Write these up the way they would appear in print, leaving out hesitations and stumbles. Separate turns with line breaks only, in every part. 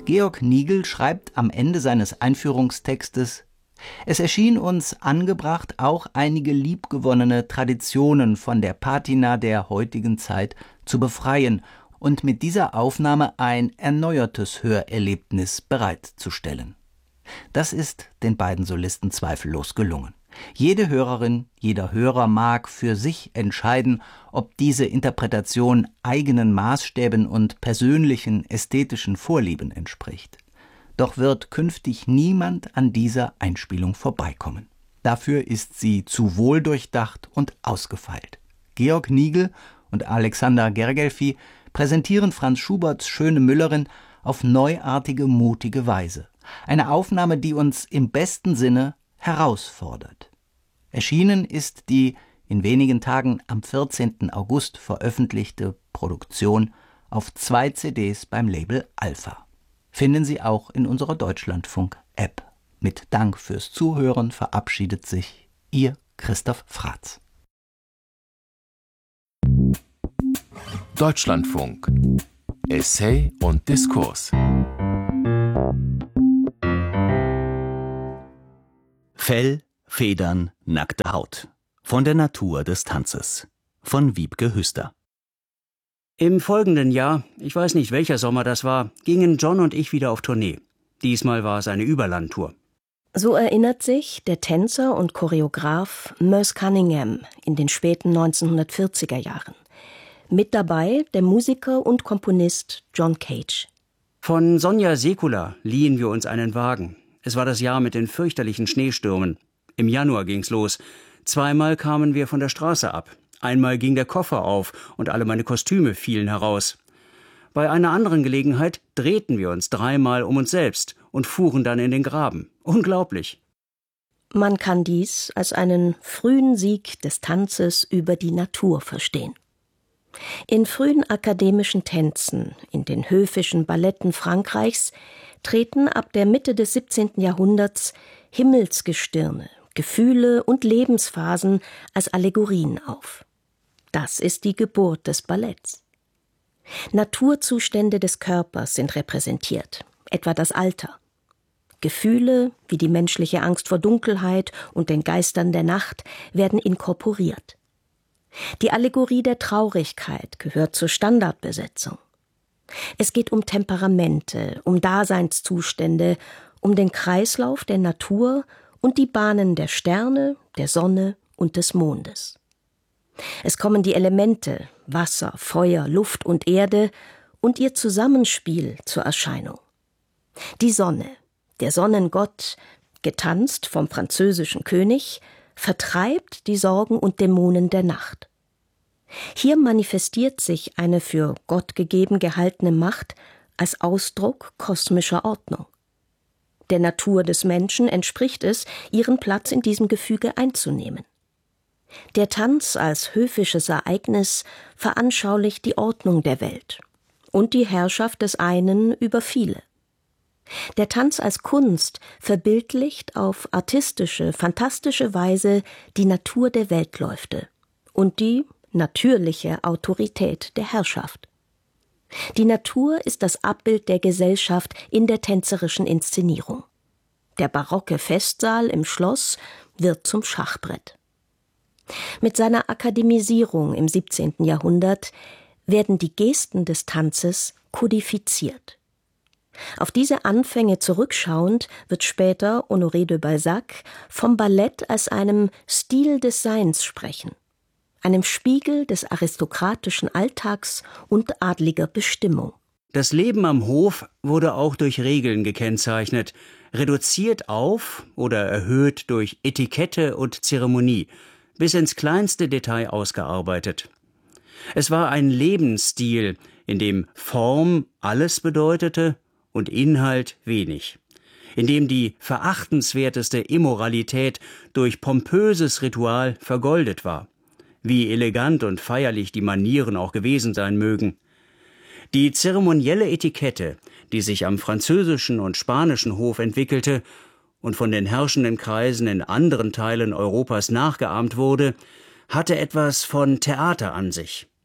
Georg Nigl schreibt am Ende seines Einführungstextes: Es erschien uns angebracht, auch einige liebgewonnene Traditionen von der Patina der heutigen Zeit zu befreien und mit dieser Aufnahme ein erneuertes Hörerlebnis bereitzustellen. Das ist den beiden Solisten zweifellos gelungen. Jede Hörerin, jeder Hörer mag für sich entscheiden, ob diese Interpretation eigenen Maßstäben und persönlichen ästhetischen Vorlieben entspricht. Doch wird künftig niemand an dieser Einspielung vorbeikommen. Dafür ist sie zu wohldurchdacht und ausgefeilt. Georg Nigl und Alexander Gergelfi präsentieren Franz Schuberts Schöne Müllerin auf neuartige, mutige Weise. Eine Aufnahme, die uns im besten Sinne herausfordert. Erschienen ist die in wenigen Tagen am 14. August veröffentlichte Produktion auf 2 CDs beim Label Alpha. Finden Sie auch in unserer Deutschlandfunk-App. Mit Dank fürs Zuhören verabschiedet sich Ihr Christoph Fratz.
Deutschlandfunk. Essay und Diskurs.
Fell, Federn, nackte Haut. Von der Natur des Tanzes. Von Wiebke Hüster.
Im folgenden Jahr, ich weiß nicht welcher Sommer das war, gingen John und ich wieder auf Tournee. Diesmal war es eine Überlandtour.
So erinnert sich der Tänzer und Choreograf Merce Cunningham in den späten 1940er Jahren. Mit dabei der Musiker und Komponist John Cage.
Von Sonja Sekula liehen wir uns einen Wagen. Es war das Jahr mit den fürchterlichen Schneestürmen. Im Januar ging's los. 2-mal kamen wir von der Straße ab. Einmal ging der Koffer auf und alle meine Kostüme fielen heraus. Bei einer anderen Gelegenheit drehten wir uns 3-mal um uns selbst und fuhren dann in den Graben. Unglaublich.
Man kann dies als einen frühen Sieg des Tanzes über die Natur verstehen. In frühen akademischen Tänzen, in den höfischen Balletten Frankreichs, treten ab der Mitte des 17. Jahrhunderts Himmelsgestirne, Gefühle und Lebensphasen als Allegorien auf. Das ist die Geburt des Balletts. Naturzustände des Körpers sind repräsentiert, etwa das Alter. Gefühle wie die menschliche Angst vor Dunkelheit und den Geistern der Nacht werden inkorporiert. Die Allegorie der Traurigkeit gehört zur Standardbesetzung. Es geht um Temperamente, um Daseinszustände, um den Kreislauf der Natur und die Bahnen der Sterne, der Sonne und des Mondes. Es kommen die Elemente Wasser, Feuer, Luft und Erde und ihr Zusammenspiel zur Erscheinung. Die Sonne, der Sonnengott, getanzt vom französischen König, vertreibt die Sorgen und Dämonen der Nacht. Hier manifestiert sich eine für Gott gegeben gehaltene Macht als Ausdruck kosmischer Ordnung. Der Natur des Menschen entspricht es, ihren Platz in diesem Gefüge einzunehmen. Der Tanz als höfisches Ereignis veranschaulicht die Ordnung der Welt und die Herrschaft des einen über viele. Der Tanz als Kunst verbildlicht auf artistische, fantastische Weise die Natur der Weltläufte und die natürliche Autorität der Herrschaft. Die Natur ist das Abbild der Gesellschaft in der tänzerischen Inszenierung. Der barocke Festsaal im Schloss wird zum Schachbrett. Mit seiner Akademisierung im 17. Jahrhundert werden die Gesten des Tanzes kodifiziert. Auf diese Anfänge zurückschauend wird später Honoré de Balzac vom Ballett als einem Stil des Seins sprechen, einem Spiegel des aristokratischen Alltags und adliger Bestimmung.
Das Leben am Hof wurde auch durch Regeln gekennzeichnet, reduziert auf oder erhöht durch Etikette und Zeremonie, bis ins kleinste Detail ausgearbeitet. Es war ein Lebensstil, in dem Form alles bedeutete und Inhalt wenig, in dem die verachtenswerteste Immoralität durch pompöses Ritual vergoldet war, wie elegant und feierlich die Manieren auch gewesen sein mögen. Die zeremonielle Etikette, die sich am französischen und spanischen Hof entwickelte und von den herrschenden Kreisen in anderen Teilen Europas nachgeahmt wurde, hatte etwas von Theater an sich.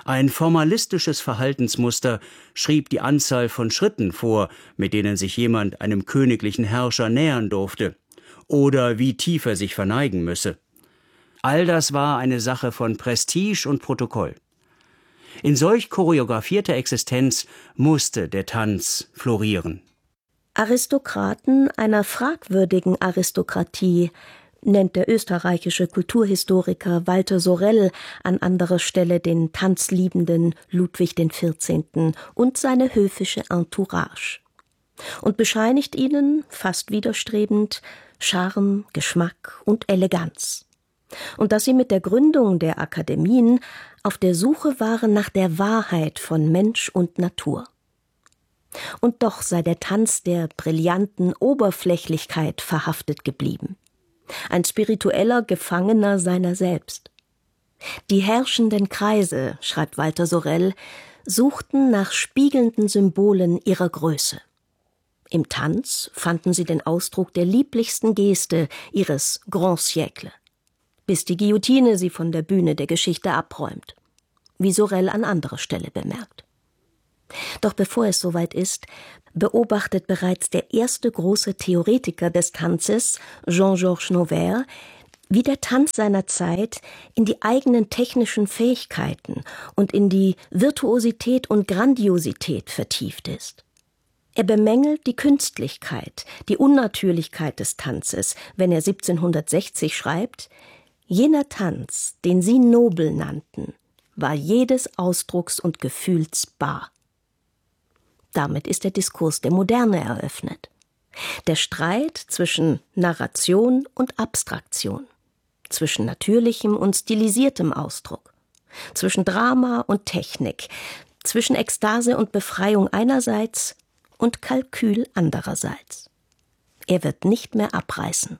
Ein formalistisches Verhaltensmuster schrieb die Anzahl von Schritten vor, mit denen sich jemand einem königlichen Herrscher nähern durfte, oder wie tief er sich verneigen müsse. All das war eine Sache von Prestige und Protokoll. In solch choreografierter Existenz musste der Tanz florieren.
Aristokraten einer fragwürdigen Aristokratie nennt der österreichische Kulturhistoriker Walter Sorel an anderer Stelle den tanzliebenden Ludwig XIV. Und seine höfische Entourage und bescheinigt ihnen, fast widerstrebend, Charme, Geschmack und Eleganz. Und dass sie mit der Gründung der Akademien auf der Suche waren nach der Wahrheit von Mensch und Natur. Und doch sei der Tanz der brillanten Oberflächlichkeit verhaftet geblieben. Ein spiritueller Gefangener seiner selbst. Die herrschenden Kreise, schreibt Walter Sorel, suchten nach spiegelnden Symbolen ihrer Größe. Im Tanz fanden sie den Ausdruck der lieblichsten Geste ihres Grand Siècle, bis die Guillotine sie von der Bühne der Geschichte abräumt, wie Sorel an anderer Stelle bemerkt. Doch bevor es soweit ist, beobachtet bereits der erste große Theoretiker des Tanzes, Jean-Georges Noverre, wie der Tanz seiner Zeit in die eigenen technischen Fähigkeiten und in die Virtuosität und Grandiosität vertieft ist. Er bemängelt die Künstlichkeit, die Unnatürlichkeit des Tanzes, wenn er 1760 schreibt: Jener Tanz, den sie nobel nannten, war jedes Ausdrucks und Gefühls bar. Damit ist der Diskurs der Moderne eröffnet. Der Streit zwischen Narration und Abstraktion, zwischen natürlichem und stilisiertem Ausdruck, zwischen Drama und Technik, zwischen Ekstase und Befreiung einerseits und Kalkül andererseits. Er wird nicht mehr abreißen.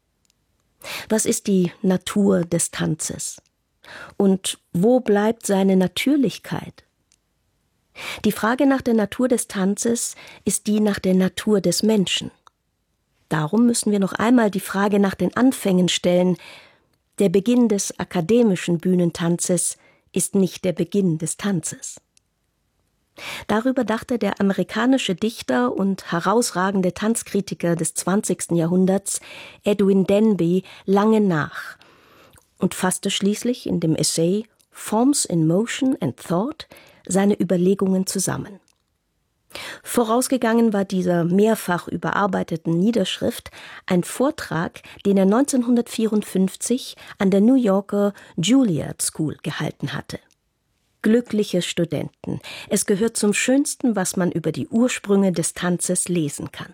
Was ist die Natur des Tanzes? Und wo bleibt seine Natürlichkeit? Die Frage nach der Natur des Tanzes ist die nach der Natur des Menschen. Darum müssen wir noch einmal die Frage nach den Anfängen stellen. Der Beginn des akademischen Bühnentanzes ist nicht der Beginn des Tanzes. Darüber dachte der amerikanische Dichter und herausragende Tanzkritiker des 20. Jahrhunderts Edwin Denby lange nach und fasste schließlich in dem Essay Forms in Motion and Thought seine Überlegungen zusammen. Vorausgegangen war dieser mehrfach überarbeiteten Niederschrift ein Vortrag, den er 1954 an der New Yorker Juilliard School gehalten hatte. Glückliche Studenten, es gehört zum Schönsten, was man über die Ursprünge des Tanzes lesen kann.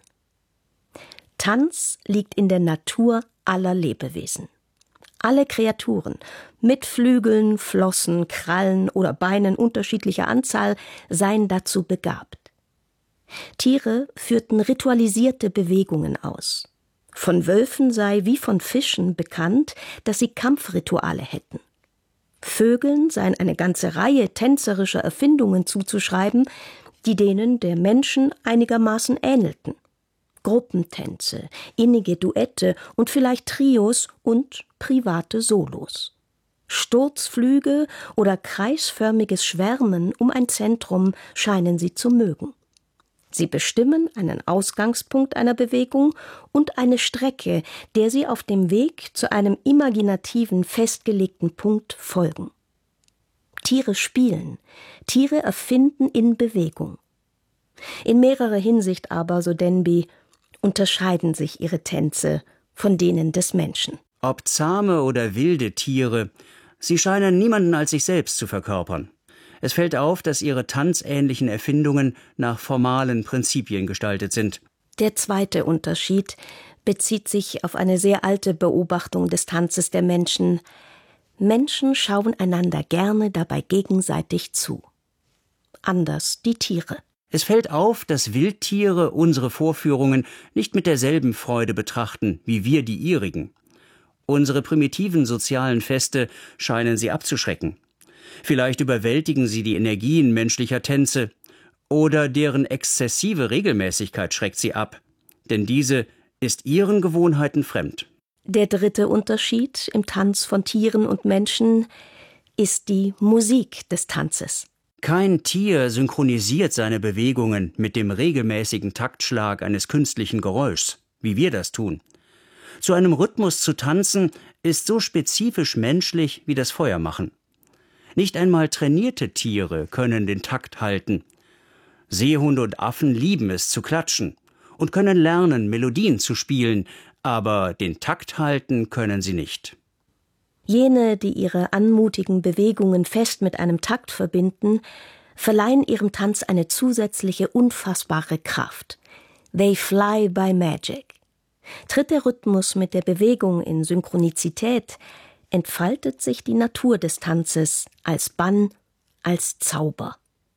Tanz liegt in der Natur aller Lebewesen. Alle Kreaturen, mit Flügeln, Flossen, Krallen oder Beinen unterschiedlicher Anzahl, seien dazu begabt. Tiere führten ritualisierte Bewegungen aus. Von Wölfen sei wie von Fischen bekannt, dass sie Kampfrituale hätten. Vögeln seien eine ganze Reihe tänzerischer Erfindungen zuzuschreiben, die denen der Menschen einigermaßen ähnelten. Gruppentänze, innige Duette und vielleicht Trios und private Solos. Sturzflüge oder kreisförmiges Schwärmen um ein Zentrum scheinen sie zu mögen. Sie bestimmen einen Ausgangspunkt einer Bewegung und eine Strecke, der sie auf dem Weg zu einem imaginativen, festgelegten Punkt folgen. Tiere spielen, Tiere erfinden in Bewegung. In mehrerer Hinsicht aber, so Denby, unterscheiden sich ihre Tänze von denen des Menschen.
Ob zahme oder wilde Tiere, sie scheinen niemanden als sich selbst zu verkörpern. Es fällt auf, dass ihre tanzähnlichen Erfindungen nach formalen Prinzipien gestaltet sind.
Der zweite Unterschied bezieht sich auf eine sehr alte Beobachtung des Tanzes der Menschen. Menschen schauen einander gerne dabei gegenseitig zu. Anders die Tiere.
Es fällt auf, dass Wildtiere unsere Vorführungen nicht mit derselben Freude betrachten, wie wir die ihrigen. Unsere primitiven sozialen Feste scheinen sie abzuschrecken. Vielleicht überwältigen sie die Energien menschlicher Tänze, oder deren exzessive Regelmäßigkeit schreckt sie ab, denn diese ist ihren Gewohnheiten fremd.
Der dritte Unterschied im Tanz von Tieren und Menschen: ist die Musik des Tanzes.
Kein Tier synchronisiert seine Bewegungen mit dem regelmäßigen Taktschlag eines künstlichen Geräuschs, wie wir das tun. Zu einem Rhythmus zu tanzen ist so spezifisch menschlich wie das Feuermachen. Nicht einmal trainierte Tiere können den Takt halten. Seehunde und Affen lieben es zu klatschen und können lernen, Melodien zu spielen, aber den Takt halten können sie nicht.
Jene, die ihre anmutigen Bewegungen fest mit einem Takt verbinden, verleihen ihrem Tanz eine zusätzliche, unfassbare Kraft. They fly by magic. Tritt der Rhythmus mit der Bewegung in Synchronizität, entfaltet sich die Natur des Tanzes als Bann, als Zauber.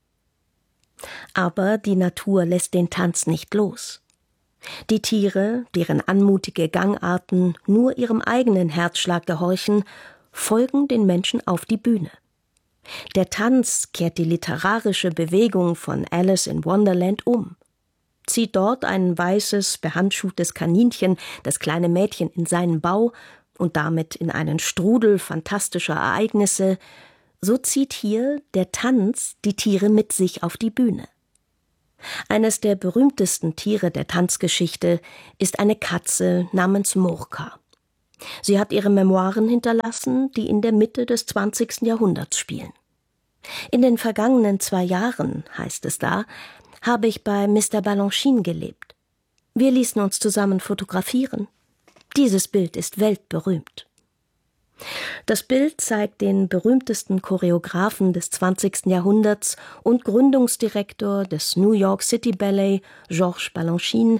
Aber die Natur lässt den Tanz nicht los. Die Tiere, deren anmutige Gangarten nur ihrem eigenen Herzschlag gehorchen, folgen den Menschen auf die Bühne. Der Tanz kehrt die literarische Bewegung von Alice in Wonderland um. Zieht dort ein weißes, behandschuhtes Kaninchen das kleine Mädchen in seinen Bau und damit in einen Strudel fantastischer Ereignisse, so zieht hier der Tanz die Tiere mit sich auf die Bühne. Eines der berühmtesten Tiere der Tanzgeschichte ist eine Katze namens Murka. Sie hat ihre Memoiren hinterlassen, die in der Mitte des 20. Jahrhunderts spielen. In den vergangenen 2 Jahren, heißt es da, habe ich bei Mr. Balanchine gelebt. Wir ließen uns zusammen fotografieren. Dieses Bild ist weltberühmt. Das Bild zeigt den berühmtesten Choreografen des 20. Jahrhunderts und Gründungsdirektor des New York City Ballet, Georges Balanchine,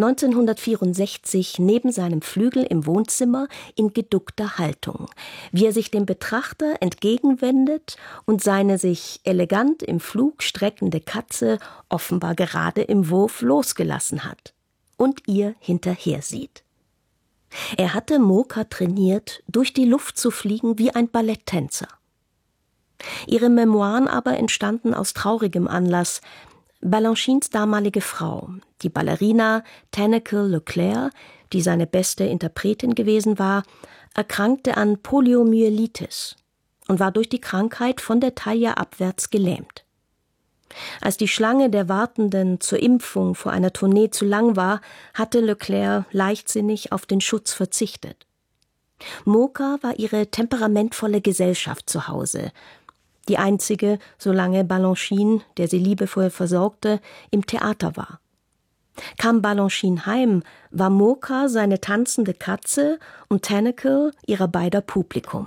1964 neben seinem Flügel im Wohnzimmer in geduckter Haltung, wie er sich dem Betrachter entgegenwendet und seine sich elegant im Flug streckende Katze offenbar gerade im Wurf losgelassen hat und ihr hinterher sieht. Er hatte Murka trainiert, durch die Luft zu fliegen wie ein Balletttänzer. Ihre Memoiren aber entstanden aus traurigem Anlass. Balanchines damalige Frau, die Ballerina Tanaquil Leclerc, die seine beste Interpretin gewesen war, erkrankte an Poliomyelitis und war durch die Krankheit von der Taille abwärts gelähmt. Als die Schlange der Wartenden zur Impfung vor einer Tournee zu lang war, hatte Leclerc leichtsinnig auf den Schutz verzichtet. Murka war ihre temperamentvolle Gesellschaft zu Hause, die einzige, solange Balanchine, der sie liebevoll versorgte, im Theater war. Kam Balanchine heim, war Murka seine tanzende Katze und Tanaquil ihrer beider Publikum.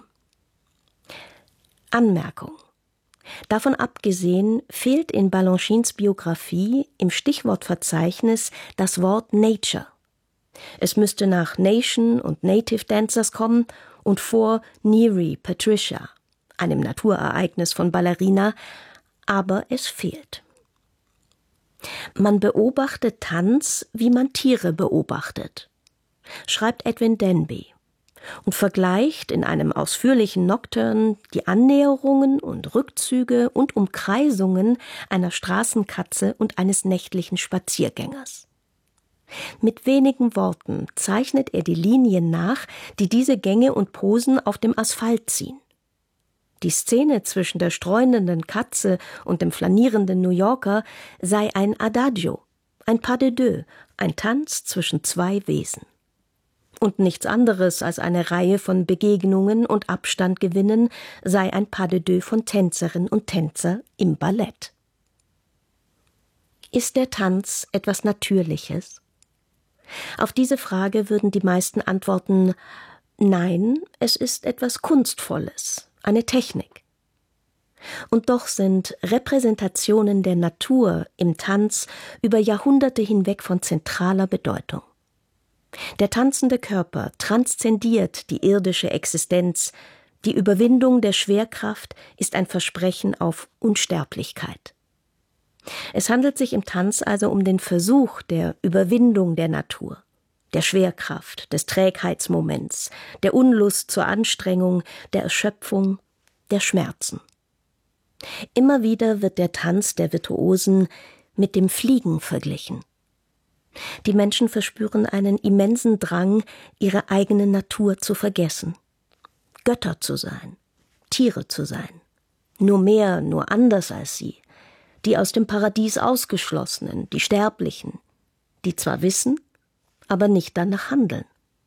Anmerkung: Davon abgesehen fehlt in Balanchines Biografie im Stichwortverzeichnis das Wort Nature. Es müsste nach Nation und Native Dancers kommen und vor Neri Patricia, einem Naturereignis von Ballerina, aber es fehlt. Man beobachtet Tanz, wie man Tiere beobachtet, schreibt Edwin Denby, und vergleicht in einem ausführlichen Nocturne die Annäherungen und Rückzüge und Umkreisungen einer Straßenkatze und eines nächtlichen Spaziergängers. Mit wenigen Worten zeichnet er die Linien nach, die diese Gänge und Posen auf dem Asphalt ziehen. Die Szene zwischen der streunenden Katze und dem flanierenden New Yorker sei ein Adagio, ein Pas de deux, ein Tanz zwischen 2 Wesen. Und nichts anderes als eine Reihe von Begegnungen und Abstand gewinnen sei ein Pas de deux von Tänzerinnen und Tänzer im Ballett. Ist der Tanz etwas Natürliches? Auf diese Frage würden die meisten antworten: Nein, es ist etwas Kunstvolles, eine Technik. Und doch sind Repräsentationen der Natur im Tanz über Jahrhunderte hinweg von zentraler Bedeutung. Der tanzende Körper transzendiert die irdische Existenz. Die Überwindung der Schwerkraft ist ein Versprechen auf Unsterblichkeit. Es handelt sich im Tanz also um den Versuch der Überwindung der Natur, der Schwerkraft, des Trägheitsmoments, der Unlust zur Anstrengung, der Erschöpfung, der Schmerzen. Immer wieder wird der Tanz der Virtuosen mit dem Fliegen verglichen. Die Menschen verspüren einen immensen Drang, ihre eigene Natur zu vergessen, Götter zu sein, Tiere zu sein. Nur mehr, nur anders als sie. Die aus dem Paradies Ausgeschlossenen, die Sterblichen, die zwar wissen, aber nicht danach handeln.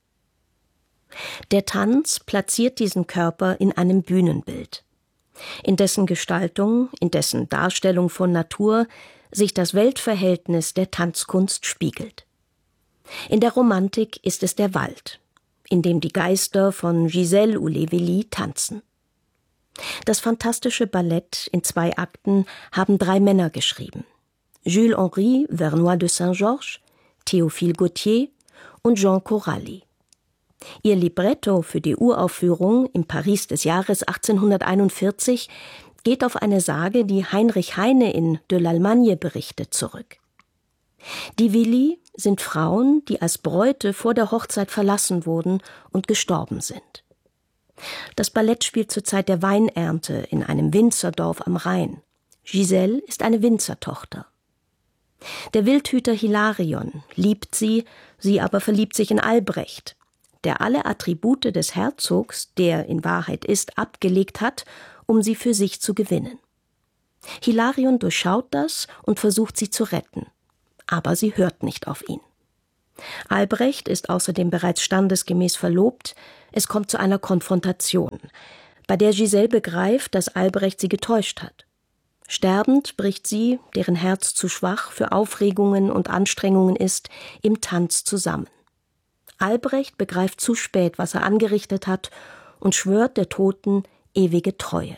Der Tanz platziert diesen Körper in einem Bühnenbild, in dessen Gestaltung, in dessen Darstellung von Natur sich das Weltverhältnis der Tanzkunst spiegelt. In der Romantik ist es der Wald, in dem die Geister von Giselle Oulé-Willy tanzen. Das fantastische Ballett in 2 Akten haben 3 Männer geschrieben: Jules-Henri Vernois de Saint-Georges, Théophile Gautier und Jean Coralli. Ihr Libretto für die Uraufführung im Paris des Jahres 1841 geht auf eine Sage, die Heinrich Heine in De l'Allemagne berichtet, zurück. Die Willy sind Frauen, die als Bräute vor der Hochzeit verlassen wurden und gestorben sind. Das Ballett spielt zur Zeit der Weinernte in einem Winzerdorf am Rhein. Giselle ist eine Winzertochter. Der Wildhüter Hilarion liebt sie, sie aber verliebt sich in Albrecht, der alle Attribute des Herzogs, der in Wahrheit ist, abgelegt hat, um sie für sich zu gewinnen. Hilarion durchschaut das und versucht sie zu retten, aber sie hört nicht auf ihn. Albrecht ist außerdem bereits standesgemäß verlobt, es kommt zu einer Konfrontation, bei der Giselle begreift, dass Albrecht sie getäuscht hat. Sterbend bricht sie, deren Herz zu schwach für Aufregungen und Anstrengungen ist, im Tanz zusammen. Albrecht begreift zu spät, was er angerichtet hat, und schwört der Toten ewige Treue.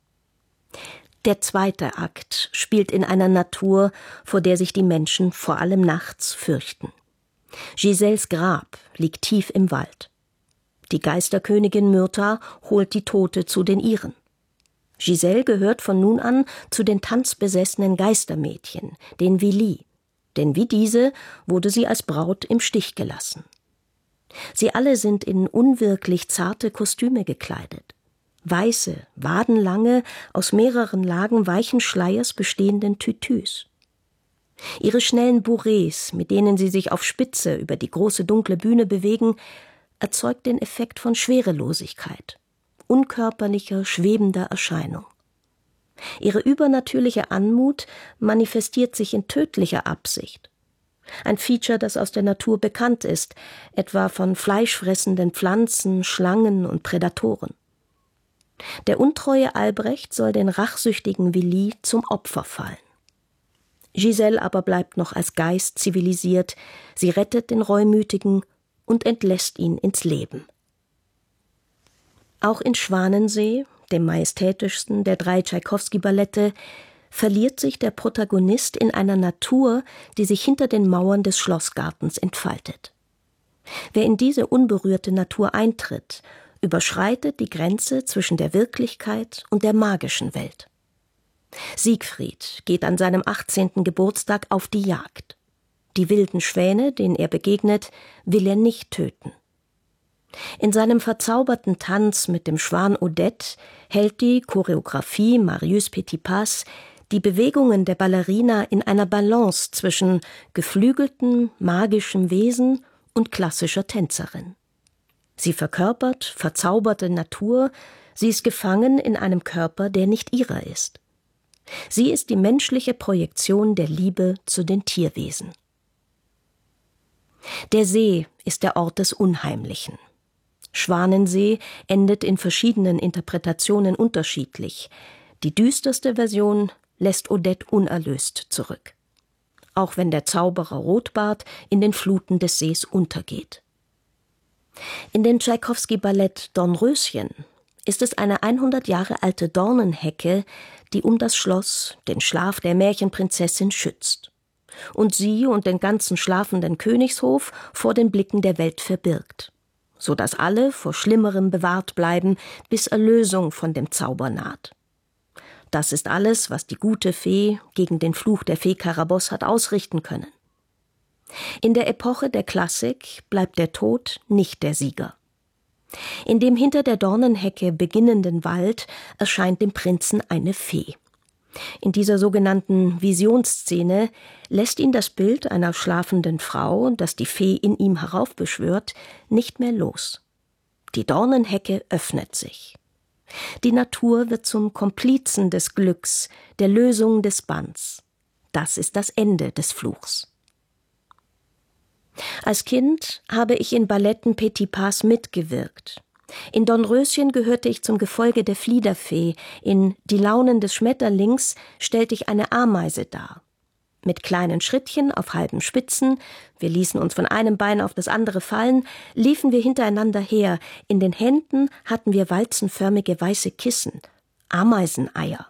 Der 2. Akt spielt in einer Natur, vor der sich die Menschen vor allem nachts fürchten. Giselles Grab liegt tief im Wald. Die Geisterkönigin Myrtha holt die Tote zu den ihren. Giselle gehört von nun an zu den tanzbesessenen Geistermädchen, den Willy, denn wie diese wurde sie als Braut im Stich gelassen. Sie alle sind in unwirklich zarte Kostüme gekleidet. Weiße, wadenlange, aus mehreren Lagen weichen Schleiers bestehenden Tütüs. Ihre schnellen Bourrées, mit denen sie sich auf Spitze über die große dunkle Bühne bewegen, erzeugt den Effekt von Schwerelosigkeit, unkörperlicher, schwebender Erscheinung. Ihre übernatürliche Anmut manifestiert sich in tödlicher Absicht. Ein Feature, das aus der Natur bekannt ist, etwa von fleischfressenden Pflanzen, Schlangen und Prädatoren. Der untreue Albrecht soll den rachsüchtigen Willy zum Opfer fallen. Giselle aber bleibt noch als Geist zivilisiert, sie rettet den Reumütigen und entlässt ihn ins Leben. Auch in Schwanensee, dem majestätischsten der 3 Tschaikowski-Ballette, verliert sich der Protagonist in einer Natur, die sich hinter den Mauern des Schlossgartens entfaltet. Wer in diese unberührte Natur eintritt, überschreitet die Grenze zwischen der Wirklichkeit und der magischen Welt. Siegfried geht an seinem 18. Geburtstag auf die Jagd. Die wilden Schwäne, denen er begegnet, will er nicht töten. In seinem verzauberten Tanz mit dem Schwan Odette hält die Choreografie Marius Petipas die Bewegungen der Ballerina in einer Balance zwischen geflügeltem, magischem Wesen und klassischer Tänzerin. Sie verkörpert verzauberte Natur, sie ist gefangen in einem Körper, der nicht ihrer ist. Sie ist die menschliche Projektion der Liebe zu den Tierwesen. Der See ist der Ort des Unheimlichen. Schwanensee endet in verschiedenen Interpretationen unterschiedlich. Die düsterste Version lässt Odette unerlöst zurück. Auch wenn der Zauberer Rotbart in den Fluten des Sees untergeht. In dem Tschaikowski-Ballett Dornröschen ist es eine 100 Jahre alte Dornenhecke, die um das Schloss, den Schlaf der Märchenprinzessin, schützt und sie und den ganzen schlafenden Königshof vor den Blicken der Welt verbirgt, so dass alle vor Schlimmerem bewahrt bleiben, bis Erlösung von dem Zauber naht. Das ist alles, was die gute Fee gegen den Fluch der Fee Karaboss hat ausrichten können. In der Epoche der Klassik bleibt der Tod nicht der Sieger. In dem hinter der Dornenhecke beginnenden Wald erscheint dem Prinzen eine Fee. In dieser sogenannten Visionsszene lässt ihn das Bild einer schlafenden Frau, das die Fee in ihm heraufbeschwört, nicht mehr los. Die Dornenhecke öffnet sich. Die Natur wird zum Komplizen des Glücks, der Lösung des Banns. Das ist das Ende des Fluchs. Als Kind habe ich in Balletten Petipars mitgewirkt. In Dornröschen gehörte ich zum Gefolge der Fliederfee, in Die Launen des Schmetterlings stellte ich eine Ameise dar. Mit kleinen Schrittchen auf halben Spitzen, wir ließen uns von einem Bein auf das andere fallen, liefen wir hintereinander her, in den Händen hatten wir walzenförmige weiße Kissen, Ameiseneier.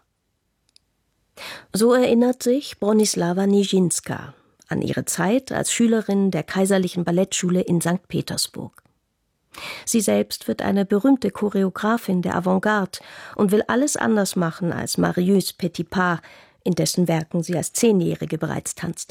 So erinnert sich Bronislawa Nijinská an ihre Zeit als Schülerin der Kaiserlichen Ballettschule in St. Petersburg. Sie selbst wird eine berühmte Choreografin der Avantgarde und will alles anders machen als Marius Petipa, in dessen Werken sie als 10-Jährige bereits tanzte.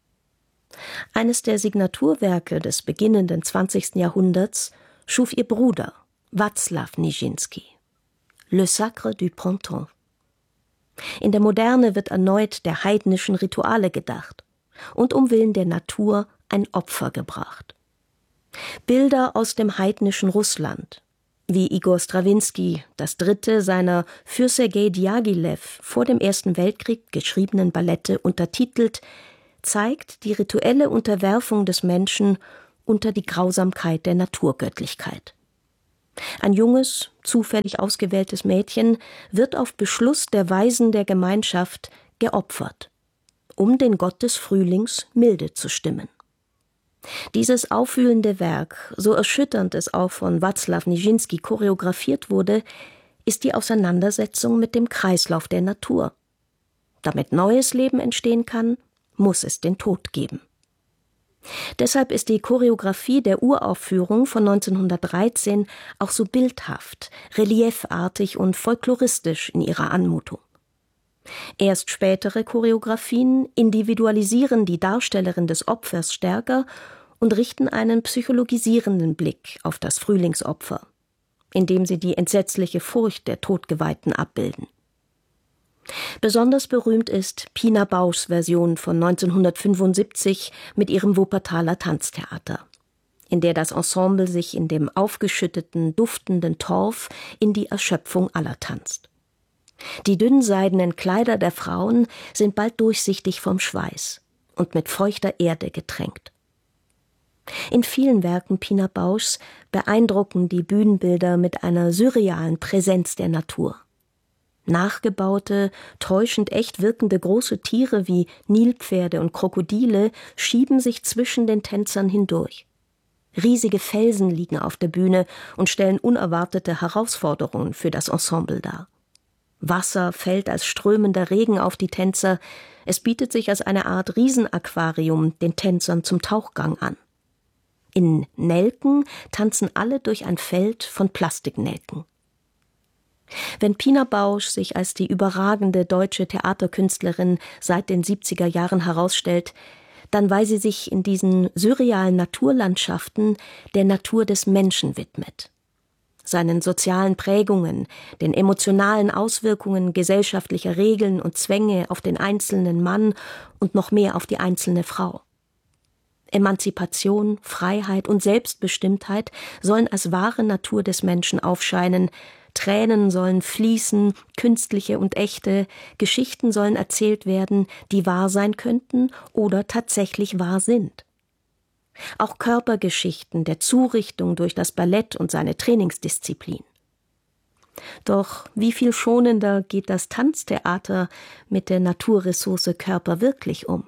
Eines der Signaturwerke des beginnenden 20. Jahrhunderts schuf ihr Bruder, Wacław Nijiński, Le Sacre du Printemps. In der Moderne wird erneut der heidnischen Rituale gedacht und um Willen der Natur ein Opfer gebracht. Bilder aus dem heidnischen Russland, wie Igor Strawinski das dritte seiner für Sergei Diaghilev vor dem Ersten Weltkrieg geschriebenen Ballette untertitelt, zeigt die rituelle Unterwerfung des Menschen unter die Grausamkeit der Naturgöttlichkeit. Ein junges, zufällig ausgewähltes Mädchen wird auf Beschluss der Weisen der Gemeinschaft geopfert, um den Gott des Frühlings milde zu stimmen. Dieses aufwühlende Werk, so erschütternd es auch von Wacław Nijiński choreografiert wurde, ist die Auseinandersetzung mit dem Kreislauf der Natur. Damit neues Leben entstehen kann, muss es den Tod geben. Deshalb ist die Choreografie der Uraufführung von 1913 auch so bildhaft, reliefartig und folkloristisch in ihrer Anmutung. Erst spätere Choreografien individualisieren die Darstellerin des Opfers stärker und richten einen psychologisierenden Blick auf das Frühlingsopfer, indem sie die entsetzliche Furcht der Todgeweihten abbilden. Besonders berühmt ist Pina Bauschs Version von 1975 mit ihrem Wuppertaler Tanztheater, in der das Ensemble sich in dem aufgeschütteten, duftenden Torf in die Erschöpfung aller tanzt. Die dünnseidenen Kleider der Frauen sind bald durchsichtig vom Schweiß und mit feuchter Erde getränkt. In vielen Werken Pina Bauschs beeindrucken die Bühnenbilder mit einer surrealen Präsenz der Natur. Nachgebaute, täuschend echt wirkende große Tiere wie Nilpferde und Krokodile schieben sich zwischen den Tänzern hindurch. Riesige Felsen liegen auf der Bühne und stellen unerwartete Herausforderungen für das Ensemble dar. Wasser fällt als strömender Regen auf die Tänzer, es bietet sich als eine Art Riesenaquarium den Tänzern zum Tauchgang an. In Nelken tanzen alle durch ein Feld von Plastiknelken. Wenn Pina Bausch sich als die überragende deutsche Theaterkünstlerin seit den 70er Jahren herausstellt, dann weil sie sich in diesen surrealen Naturlandschaften der Natur des Menschen widmet. Seinen sozialen Prägungen, den emotionalen Auswirkungen gesellschaftlicher Regeln und Zwänge auf den einzelnen Mann und noch mehr auf die einzelne Frau. Emanzipation, Freiheit und Selbstbestimmtheit sollen als wahre Natur des Menschen aufscheinen, Tränen sollen fließen, künstliche und echte, Geschichten sollen erzählt werden, die wahr sein könnten oder tatsächlich wahr sind. Auch Körpergeschichten der Zurichtung durch das Ballett und seine Trainingsdisziplin. Doch wie viel schonender geht das Tanztheater mit der Naturressource Körper wirklich um?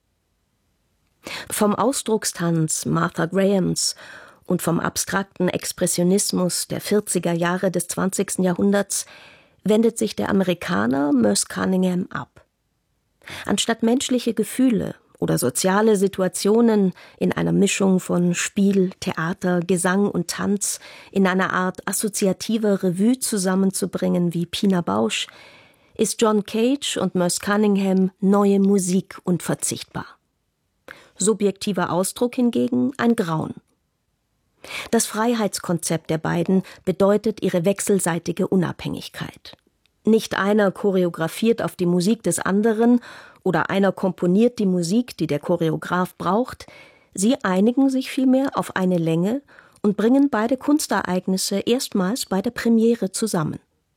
Vom Ausdruckstanz Martha Grahams und vom abstrakten Expressionismus der 40er Jahre des 20. Jahrhunderts wendet sich der Amerikaner Merce Cunningham ab. Anstatt menschliche Gefühle oder soziale Situationen in einer Mischung von Spiel, Theater, Gesang und Tanz in einer Art assoziativer Revue zusammenzubringen wie Pina Bausch, ist John Cage und Merce Cunningham neue Musik unverzichtbar. Subjektiver Ausdruck hingegen ein Grauen. Das Freiheitskonzept der beiden bedeutet ihre wechselseitige Unabhängigkeit. Nicht einer choreografiert auf die Musik des anderen oder einer komponiert die Musik, die der Choreograf braucht. Sie einigen sich vielmehr auf eine Länge und bringen beide Kunstereignisse erstmals bei der Premiere zusammen.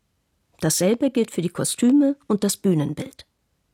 Dasselbe gilt für die Kostüme und das Bühnenbild.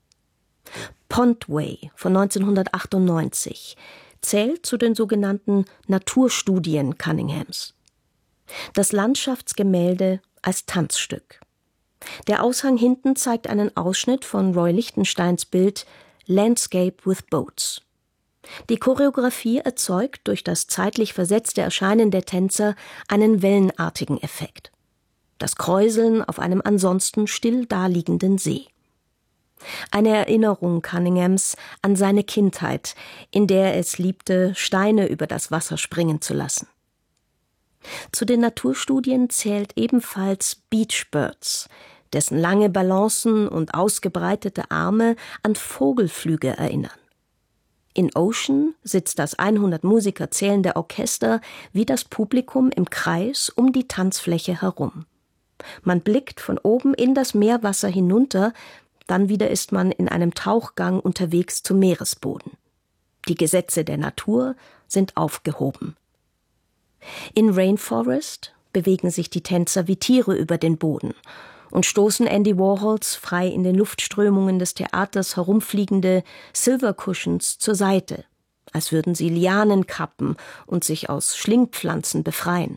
Pond-Way von 1998 zählt zu den sogenannten Naturstudien Cunninghams. Das Landschaftsgemälde als Tanzstück. Der Aushang hinten zeigt einen Ausschnitt von Roy Lichtensteins Bild Landscape with Boats. Die Choreografie erzeugt durch das zeitlich versetzte Erscheinen der Tänzer einen wellenartigen Effekt. Das Kräuseln auf einem ansonsten still daliegenden See. Eine Erinnerung Cunninghams an seine Kindheit, in der er es liebte, Steine über das Wasser springen zu lassen. Zu den Naturstudien zählt ebenfalls Beach Birds, dessen lange Balancen und ausgebreitete Arme an Vogelflüge erinnern. In Ocean sitzt das 100 Musiker zählende Orchester wie das Publikum im Kreis um die Tanzfläche herum. Man blickt von oben in das Meerwasser hinunter, dann wieder ist man in einem Tauchgang unterwegs zum Meeresboden. Die Gesetze der Natur sind aufgehoben. In Rainforest bewegen sich die Tänzer wie Tiere über den Boden und stoßen Andy Warhols frei in den Luftströmungen des Theaters herumfliegende Silver Cushions zur Seite, als würden sie Lianen kappen und sich aus Schlingpflanzen befreien.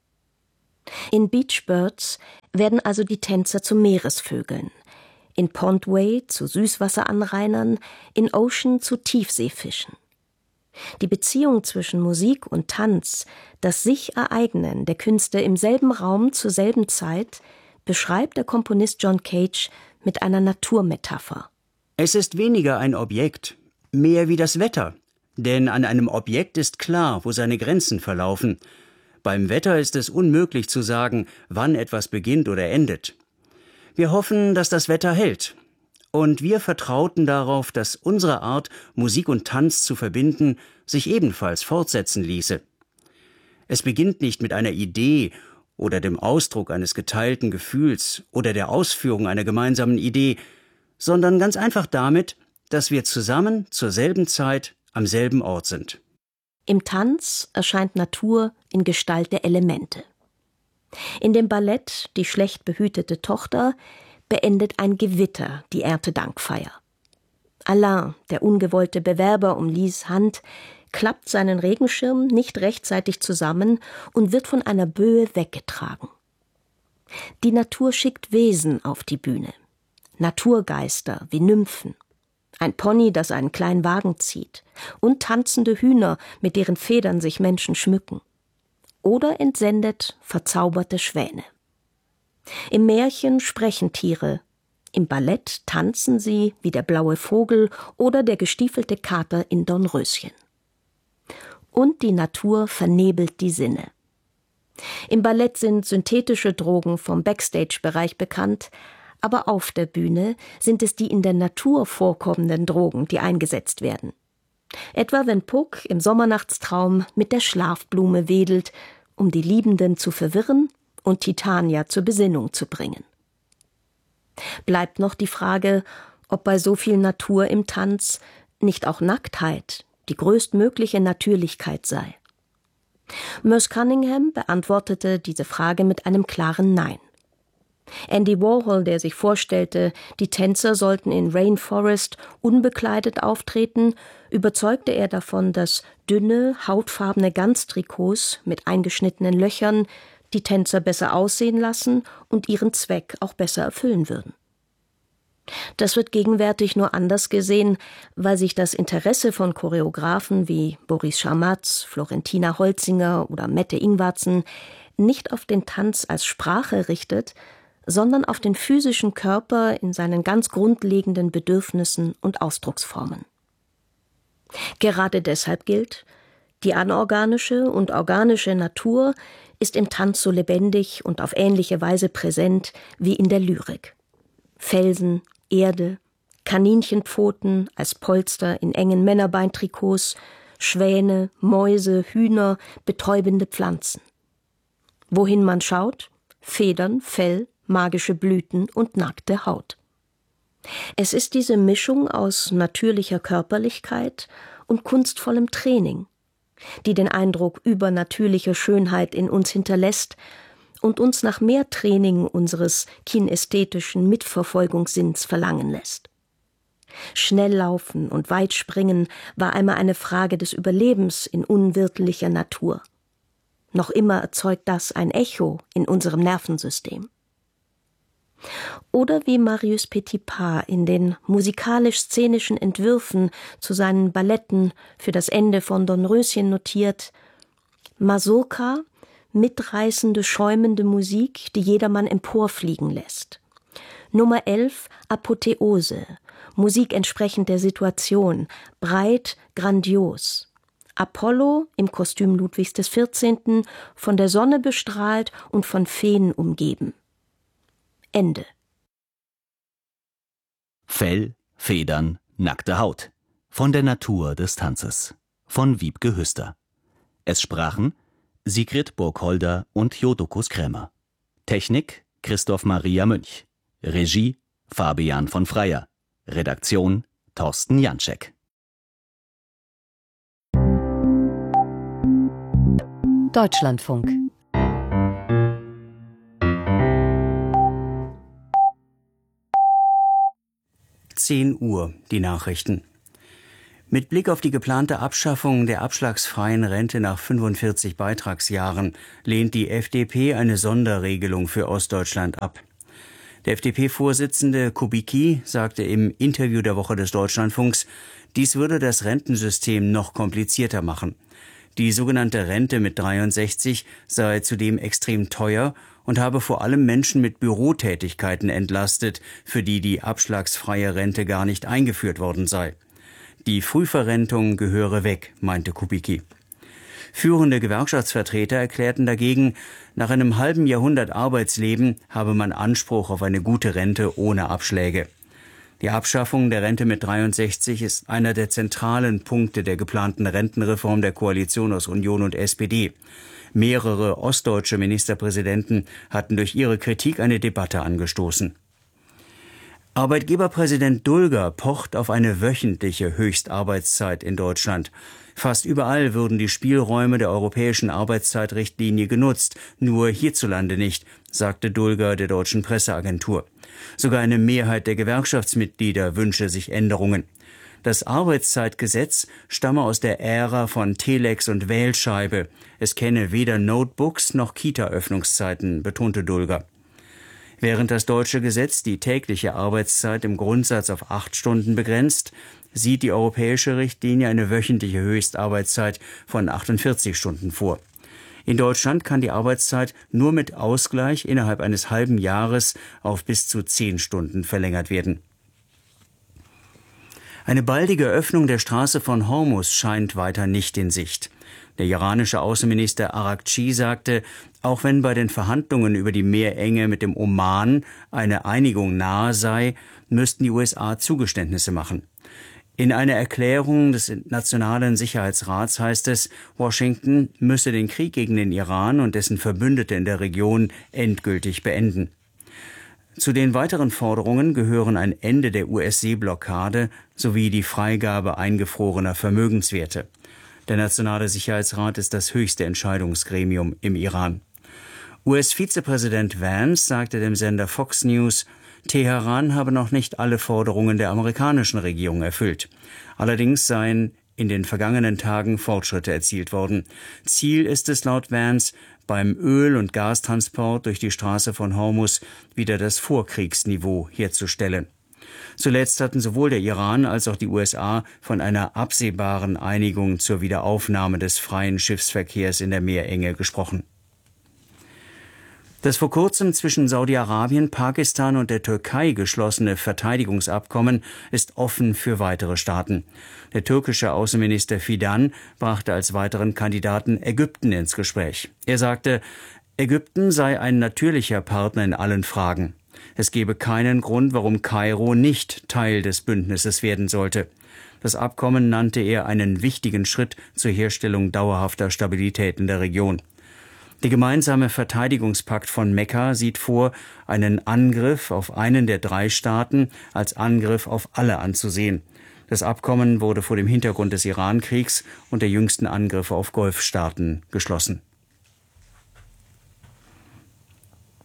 In Beach Birds werden also die Tänzer zu Meeresvögeln, in Pond-Way zu Süßwasseranrainern, in Ocean zu Tiefseefischen. Die Beziehung zwischen Musik und Tanz, das Sich-Ereignen der Künste im selben Raum zur selben Zeit, beschreibt der Komponist John Cage mit einer Naturmetapher.
Es ist weniger ein Objekt, mehr wie das Wetter. Denn an einem Objekt ist klar, wo seine Grenzen verlaufen. Beim Wetter ist es unmöglich zu sagen, wann etwas beginnt oder endet. Wir hoffen, dass das Wetter hält. Und wir vertrauten darauf, dass unsere Art, Musik und Tanz zu verbinden, sich ebenfalls fortsetzen ließe. Es beginnt nicht mit einer Idee oder dem Ausdruck eines geteilten Gefühls oder der Ausführung einer gemeinsamen Idee, sondern ganz einfach damit, dass wir zusammen zur selben Zeit am selben Ort sind.
Im Tanz erscheint Natur in Gestalt der Elemente. In dem Ballett Die schlecht behütete Tochter beendet ein Gewitter die Erntedankfeier. Alain, der ungewollte Bewerber um Lies Hand, klappt seinen Regenschirm nicht rechtzeitig zusammen und wird von einer Böe weggetragen. Die Natur schickt Wesen auf die Bühne. Naturgeister wie Nymphen. Ein Pony, das einen kleinen Wagen zieht. Und tanzende Hühner, mit deren Federn sich Menschen schmücken. Oder entsendet verzauberte Schwäne. Im Märchen sprechen Tiere, im Ballett tanzen sie wie der blaue Vogel oder der gestiefelte Kater in Dornröschen. Und die Natur vernebelt die Sinne. Im Ballett sind synthetische Drogen vom Backstage-Bereich bekannt, aber auf der Bühne sind es die in der Natur vorkommenden Drogen, die eingesetzt werden. Etwa wenn Puck im Sommernachtstraum mit der Schlafblume wedelt, um die Liebenden zu verwirren und Titania zur Besinnung zu bringen. Bleibt noch die Frage, ob bei so viel Natur im Tanz nicht auch Nacktheit die größtmögliche Natürlichkeit sei. Merce Cunningham beantwortete diese Frage mit einem klaren Nein. Andy Warhol, der sich vorstellte, die Tänzer sollten in Rainforest unbekleidet auftreten, überzeugte er davon, dass dünne, hautfarbene Ganztrikots mit eingeschnittenen Löchern die Tänzer besser aussehen lassen und ihren Zweck auch besser erfüllen würden. Das wird gegenwärtig nur anders gesehen, weil sich das Interesse von Choreografen wie Boris Scharmatz, Florentina Holzinger oder Mette Ingwarzen nicht auf den Tanz als Sprache richtet, sondern auf den physischen Körper in seinen ganz grundlegenden Bedürfnissen und Ausdrucksformen. Gerade deshalb gilt, die anorganische und organische Natur ist im Tanz so lebendig und auf ähnliche Weise präsent wie in der Lyrik. Felsen, Erde, Kaninchenpfoten als Polster in engen Männerbeintrikots, Schwäne, Mäuse, Hühner, betäubende Pflanzen. Wohin man schaut, Federn, Fell, magische Blüten und nackte Haut. Es ist diese Mischung aus natürlicher Körperlichkeit und kunstvollem Training, die den Eindruck übernatürlicher Schönheit in uns hinterlässt und uns nach mehr Training unseres kinästhetischen Mitverfolgungssinns verlangen lässt. Schnelllaufen und Weitspringen war einmal eine Frage des Überlebens in unwirtlicher Natur. Noch immer erzeugt das ein Echo in unserem Nervensystem. Oder wie Marius Petipa in den musikalisch-szenischen Entwürfen zu seinen Balletten für das Ende von Dornröschen notiert: Mazurka, mitreißende, schäumende Musik, die jedermann emporfliegen lässt. Nummer 11, Apotheose, Musik entsprechend der Situation, breit, grandios. Apollo im Kostüm Ludwigs XIV., von der Sonne bestrahlt und von Feen umgeben. Ende.
Fell, Federn, nackte Haut. Von der Natur des Tanzes. Von Wiebke Hüster. Es sprachen Sigrid Burgholder und Jodokus Krämer. Technik Christoph Maria Münch. Regie Fabian von Freyer. Redaktion Thorsten Janczek.
Deutschlandfunk.
Uhr, die Nachrichten. Mit Blick auf die geplante Abschaffung der abschlagsfreien Rente nach 45 Beitragsjahren lehnt die FDP eine Sonderregelung für Ostdeutschland ab. Der FDP-Vorsitzende Kubicki sagte im Interview der Woche des Deutschlandfunks, dies würde das Rentensystem noch komplizierter machen. Die sogenannte Rente mit 63 sei zudem extrem teuer und habe vor allem Menschen mit Bürotätigkeiten entlastet, für die die abschlagsfreie Rente gar nicht eingeführt worden sei. Die Frühverrentung gehöre weg, meinte Kubicki. Führende Gewerkschaftsvertreter erklärten dagegen, nach einem halben Jahrhundert Arbeitsleben habe man Anspruch auf eine gute Rente ohne Abschläge. Die Abschaffung der Rente mit 63 ist einer der zentralen Punkte der geplanten Rentenreform der Koalition aus Union und SPD. Mehrere ostdeutsche Ministerpräsidenten hatten durch ihre Kritik eine Debatte angestoßen. Arbeitgeberpräsident Dulger pocht auf eine wöchentliche Höchstarbeitszeit in Deutschland. Fast überall würden die Spielräume der europäischen Arbeitszeitrichtlinie genutzt, nur hierzulande nicht, sagte Dulger der deutschen Presseagentur. Sogar eine Mehrheit der Gewerkschaftsmitglieder wünsche sich Änderungen. Das Arbeitszeitgesetz stamme aus der Ära von Telex und Wählscheibe. Es kenne weder Notebooks noch Kita-Öffnungszeiten, betonte Dulger. Während das deutsche Gesetz die tägliche Arbeitszeit im Grundsatz auf 8 Stunden begrenzt, sieht die europäische Richtlinie eine wöchentliche Höchstarbeitszeit von 48 Stunden vor. In Deutschland kann die Arbeitszeit nur mit Ausgleich innerhalb eines halben Jahres auf bis zu 10 Stunden verlängert werden. Eine baldige Öffnung der Straße von Hormuz scheint weiter nicht in Sicht. Der iranische Außenminister Araghchi sagte, auch wenn bei den Verhandlungen über die Meerenge mit dem Oman eine Einigung nahe sei, müssten die USA Zugeständnisse machen. In einer Erklärung des Nationalen Sicherheitsrats heißt es, Washington müsse den Krieg gegen den Iran und dessen Verbündete in der Region endgültig beenden. Zu den weiteren Forderungen gehören ein Ende der US-Seeblockade sowie die Freigabe eingefrorener Vermögenswerte. Der Nationale Sicherheitsrat ist das höchste Entscheidungsgremium im Iran. US-Vizepräsident Vance sagte dem Sender Fox News, Teheran habe noch nicht alle Forderungen der amerikanischen Regierung erfüllt. Allerdings seien in den vergangenen Tagen Fortschritte erzielt worden. Ziel ist es laut Vance, beim Öl- und Gastransport durch die Straße von Hormuz wieder das Vorkriegsniveau herzustellen. Zuletzt hatten sowohl der Iran als auch die USA von einer absehbaren Einigung zur Wiederaufnahme des freien Schiffsverkehrs in der Meerenge gesprochen. Das vor kurzem zwischen Saudi-Arabien, Pakistan und der Türkei geschlossene Verteidigungsabkommen ist offen für weitere Staaten. Der türkische Außenminister Fidan brachte als weiteren Kandidaten Ägypten ins Gespräch. Er sagte, Ägypten sei ein natürlicher Partner in allen Fragen. Es gebe keinen Grund, warum Kairo nicht Teil des Bündnisses werden sollte. Das Abkommen nannte er einen wichtigen Schritt zur Herstellung dauerhafter Stabilität in der Region. Der gemeinsame Verteidigungspakt von Mekka sieht vor, einen Angriff auf einen der 3 Staaten als Angriff auf alle anzusehen. Das Abkommen wurde vor dem Hintergrund des Iran-Kriegs und der jüngsten Angriffe auf Golfstaaten geschlossen.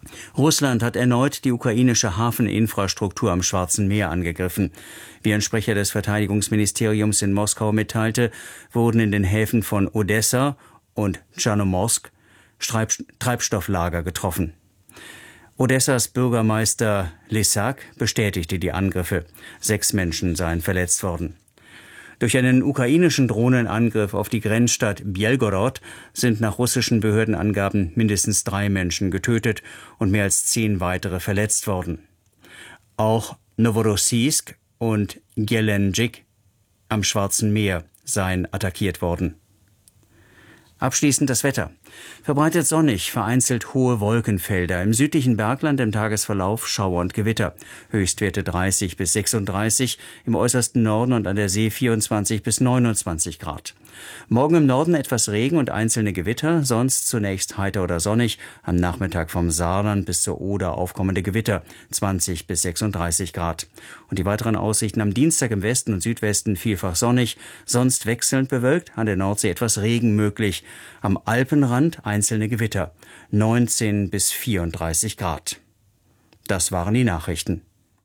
Russland hat erneut die ukrainische Hafeninfrastruktur am Schwarzen Meer angegriffen. Wie ein Sprecher des Verteidigungsministeriums in Moskau mitteilte, wurden in den Häfen von Odessa und Tschernomorsk Treibstofflager getroffen. Odessas Bürgermeister Lysak bestätigte die Angriffe. 6 Menschen seien verletzt worden. Durch einen ukrainischen Drohnenangriff auf die Grenzstadt Bjelgorod sind nach russischen Behördenangaben mindestens 3 Menschen getötet und mehr als 10 weitere verletzt worden. Auch Novorossiysk und Gelendzhik am Schwarzen Meer seien attackiert worden. Abschließend das Wetter. Verbreitet sonnig, vereinzelt hohe Wolkenfelder. Im südlichen Bergland im Tagesverlauf Schauer und Gewitter. Höchstwerte 30 bis 36, im äußersten Norden und an der See 24 bis 29 Grad. Morgen im Norden etwas Regen und einzelne Gewitter, sonst zunächst heiter oder sonnig. Am Nachmittag vom Saarland bis zur Oder aufkommende Gewitter, 20 bis 36 Grad. Und die weiteren Aussichten am Dienstag im Westen und Südwesten vielfach sonnig, sonst wechselnd bewölkt, an der Nordsee etwas Regen möglich. Am Alpenrand einzelne Gewitter, 19 bis 34 Grad. Das waren die Nachrichten.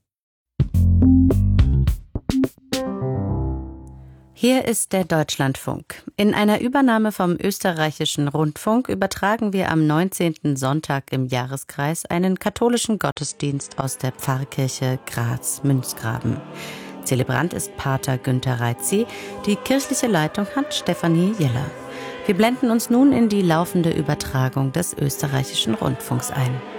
Hier ist der Deutschlandfunk. In einer Übernahme vom Österreichischen Rundfunk übertragen wir am 19. Sonntag im Jahreskreis einen katholischen Gottesdienst aus der Pfarrkirche Graz-Münzgraben. Zelebrant ist Pater Günther Reitzi, die kirchliche Leitung hat Stefanie Jeller. Wir blenden uns nun in die laufende Übertragung des Österreichischen Rundfunks ein.